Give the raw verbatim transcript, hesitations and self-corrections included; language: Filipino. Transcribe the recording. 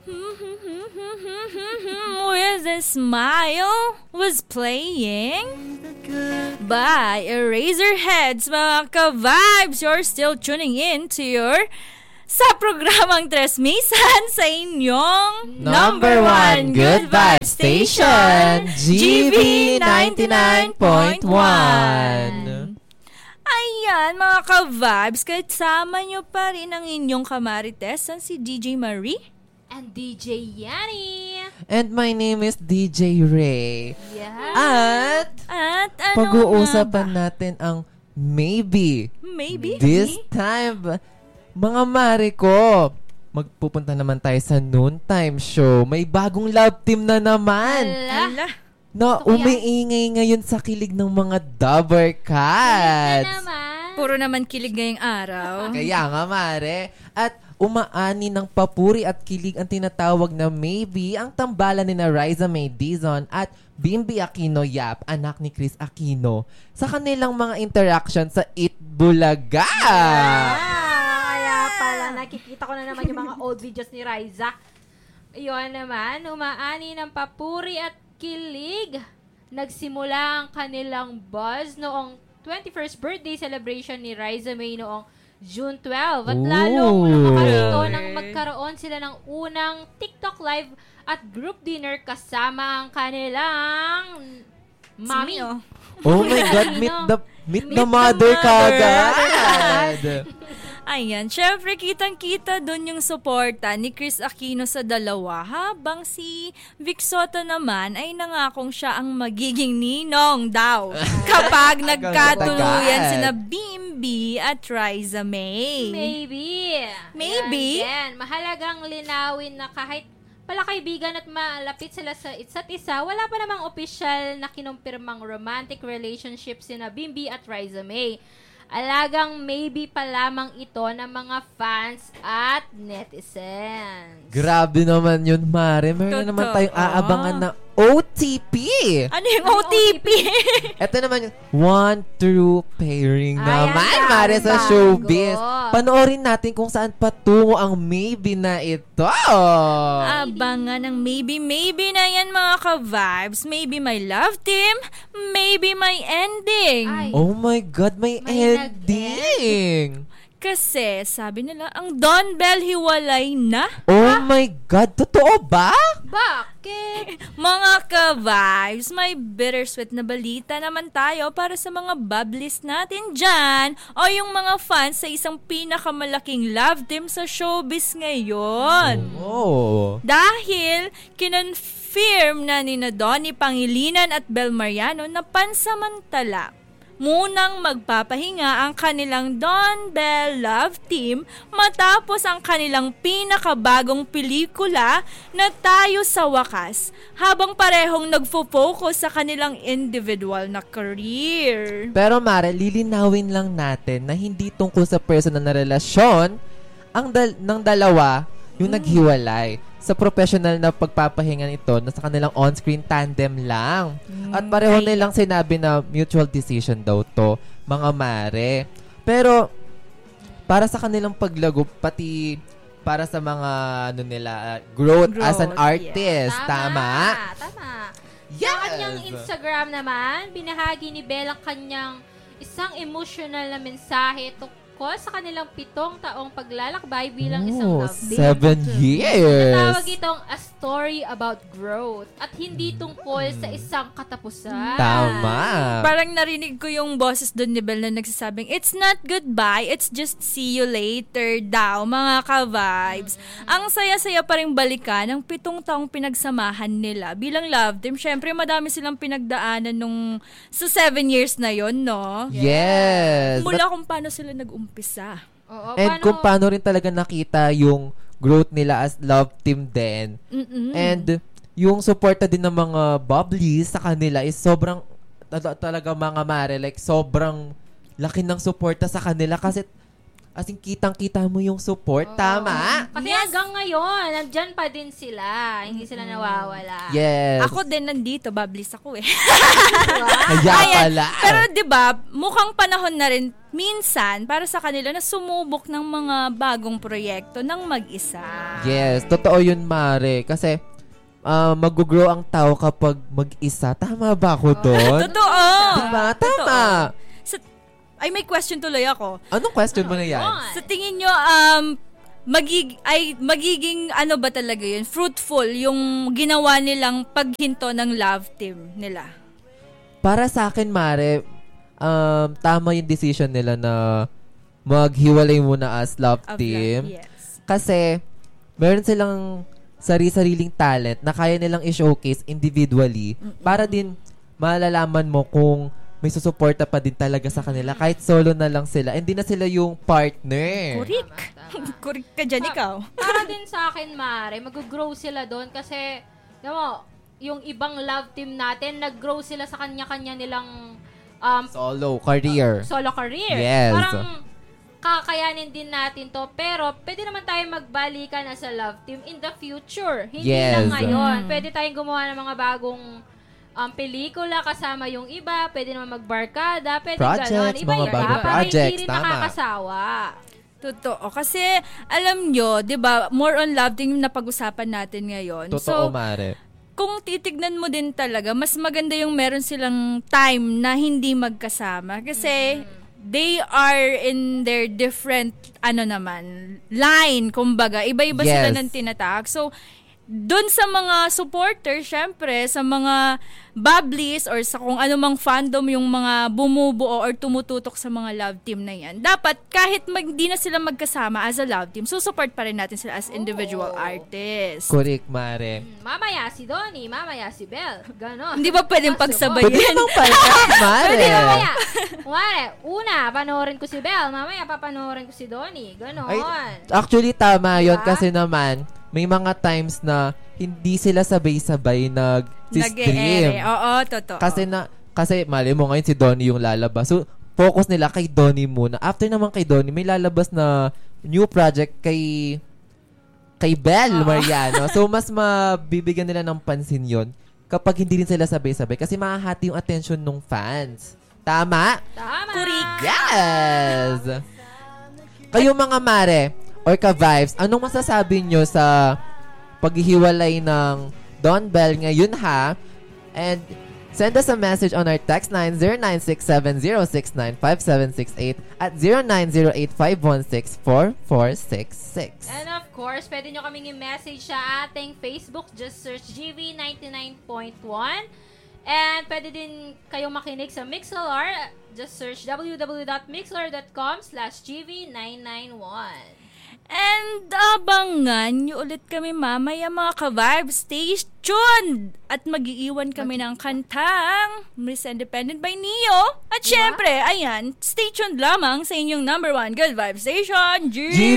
With a Smile was playing by Eraserheads. Mga ka-vibes, you're still tuning in to your sa programang Tres Misan sa inyong number one good vibe station, G V ninety-nine point one. Ayan, mga ka-vibes, kasama nyo pa rin ang inyong kamarites, ang si D J Marie and D J Yanni. And my name is D J Ray. Yeah. At, At ano pag-uusapan natin ang maybe. Maybe? This time, mga mare ko, magpupunta naman tayo sa noontime show. May bagong love team na naman. Ala. Na umiingay ngayon sa kilig ng mga Dabber Cats. Na naman. Puro naman kilig ngayong araw. Kaya nga, mare. At umaani ng papuri at kilig ang tinatawag na maybe ang tambalan ni na Riza May Dizon at Bimbi Aquino Yap, anak ni Chris Aquino, sa kanilang mga interaction sa Eat Bulaga. Kaya pala, nakikita ko na naman yung mga old videos ni Riza. Iyon naman, umaani ng papuri at kilig. Nagsimula ang kanilang buzz noong twenty-first birthday celebration ni Riza May noong June twelfth. At lalong nakakalito nang magkaroon sila ng unang TikTok live at group dinner kasama ang kanilang mami. Oh my God, meet the meet, Meet the the mother mother. kagad. Ayan, syempre kitang-kita doon yung suporta ni Chris Aquino sa dalawa, habang si Vic Soto naman ay nangakong siya ang magiging ninong daw kapag nagkatuluyan sina Bimbi at Riza May. Maybe. Maybe. Ayan, mahalagang linawin na kahit palakaibigan at malapit sila sa isa't isa, wala pa namang opisyal na kinumpirmang romantic relationship sina Bimbi at Riza May. Alagang maybe pa lamang ito ng mga fans at netizens. Grabe naman yun, Mare. Meron na naman tayong aabangan na O T P. Ano yung O T P? Ito naman yung one true pairing Ayan, naman, bago. Mare, sa showbiz. Panoorin natin kung saan patungo ang maybe na ito. Abangan ng maybe, maybe na yan, mga ka-vibes. Maybe my love team, maybe my ending. Ay. Oh my God, may, May ending. Kasi, sabi nila, ang Don Bell hiwalay na. Oh my God, totoo ba? Bakit? Mga ka-vibes, may bittersweet na balita naman tayo para sa mga bubblies natin dyan o yung mga fans sa isang pinakamalaking love team sa showbiz ngayon. Oh. Dahil kinonfirm na ni na Donnie Pangilinan at Bel Mariano na pansamantala munang magpapahinga ang kanilang Don Bell Love Team matapos ang kanilang pinakabagong pelikula na Tayo sa Wakas, habang parehong nagfo-focus sa kanilang individual na career. Pero Mare, lilinawin lang natin na hindi tungkol sa personal na relasyon ang dal- ng dalawa yung mm. naghiwalay. Sa professional na pagpapahinga ito na sa kanilang on-screen tandem lang. Mm, At pareho ay, nilang sinabi na mutual decision daw to, mga Mare. Pero para sa kanilang paglago, pati para sa mga ano nila, uh, growth, growth as an artist. Yeah. Tama? Tama. Tama. Yes! Sa kanyang Instagram naman, binahagi ni Belle ang kanyang isang emotional na mensahe tungkol sa kanilang pitong taong paglalakbay bilang oh, isang love team. Seven years! Natawag itong a story about growth at hindi tungkol sa isang katapusan. Tama! Parang narinig ko yung boses doon ni Belle na nagsasabing, it's not goodbye, it's just see you later daw, mga ka-vibes. Mm-hmm. Ang saya-saya pa rin balikan ang pitong taong pinagsamahan nila bilang love team. Syempre, madami silang pinagdaanan nung sa seven years na yon, no? Yes! Mula But, kung paano sila nag-umpisa. Oo, and paano, kung paano rin talaga nakita yung growth nila as love team din. Mm-mm. And yung suporta din ng mga bubblies sa kanila is sobrang talaga mga Mare, like sobrang laki ng suporta sa kanila kasi as in, kitang-kita mo yung support. Oo. Tama? Kasi Yes. hanggang ngayon, nandyan pa din sila. Hindi sila nawawala. Yes. Ako din nandito, bablis ako eh. Kaya Ayan. pala. Pero 'di ba, mukhang panahon na rin minsan para sa kanila na sumubok ng mga bagong proyekto ng mag-isa. Yes, totoo yun, Mare. Kasi, uh, mag-grow ang tao kapag mag-isa. Tama ba ako doon? Totoo. Diba? Tama. Sa, ay, may question tuloy ako. Anong question mo na yan? Yun. Sa tingin nyo, um, magig ay magiging ano ba talaga yun? Fruitful yung ginawa nilang paghinto ng love team nila. Para sa akin, Mare, um, tama yung decision nila na maghiwalay muna as love Of team. love, yes. Kasi, meron silang sari-sariling talent na kaya nilang i-showcase individually para din malalaman mo kung may susuporta pa din talaga sa kanila kahit solo na lang sila. Hindi na sila yung partner. Kurik. Kurik ka dyan, Pa- ikaw. Para din sa akin, Mare, mag-grow sila doon kasi, alam mo, yung ibang love team natin, nag-grow sila sa kanya-kanya nilang um, Solo, career. solo career. Yes. Parang kakayanin din natin to. Pero, pwede naman tayo magbalikan as a love team in the future. Hindi Yes. lang ngayon. Mm. Pwede tayong gumawa ng mga bagong um, pelikula kasama yung iba. Pwede naman magbarkada. Pwede Projects, ganon. mga Iba-iba. bagong Para projects, hindi rin tama. nakakasawa. Totoo. Kasi, alam nyo, di ba, more on love team yung napag-usapan natin ngayon. Totoo, So, Mare. kung titignan mo din talaga, mas maganda yung meron silang time na hindi magkasama. Kasi, they are in their different, ano naman, line, kumbaga. Iba-iba Yes. sila ng tinatahak. So, doon sa mga supporters, syempre, sa mga bubblies or sa kung anumang fandom yung mga bumubuo or tumututok sa mga love team na yan, dapat kahit mag, di na sila magkasama as a love team, susupport pa rin natin sila as individual Oo. artists. Correct, Mare. Mamaya si Donnie, mamaya si Belle. Ganon. Hindi ba pwedeng Mas pagsabayin? Pwede namang pala, Mare. Pwede mamaya. Kumare, una, panoorin ko si Belle. Mamaya, papanoorin ko si Donnie. Ganon. Ay, actually, tama yun Diba? kasi naman, may mga times na hindi sila sabay-sabay nag-stream. Nag-e-ere. Oo, totoo. Kasi na, kasi mali mo ngayon si Donnie yung lalabas. So, focus nila kay Donnie muna. After naman kay Donnie, may lalabas na new project kay kay Belle Mariano. So, mas mabibigyan nila ng pansin yon kapag hindi rin sila sabay-sabay kasi mahahati yung attention ng fans. Tama? Tama. Kurik. Yes! Kayo mga Mare or ka-vibes, anong masasabi nyo sa paghihiwalay ng Don Bell ngayon ha? And send us a message on our text line zero nine six seven zero six nine five seven six eight at zero nine zero eight five one six four four six six. And of course, pwede nyo kaming i-message sa ating Facebook. Just search G V ninety-nine point one. And pwede din kayong makinig sa Mixlr. Just search w w w dot mixlr dot com slash G V nine nine one. And abangan nyo ulit kami mamaya mga ka-vibes. Stay tuned! At mag-iiwan kami ng kantang Miss Independent by Neo. At Diba? syempre, ayan, stay tuned lamang sa inyong number one good vibe station, G G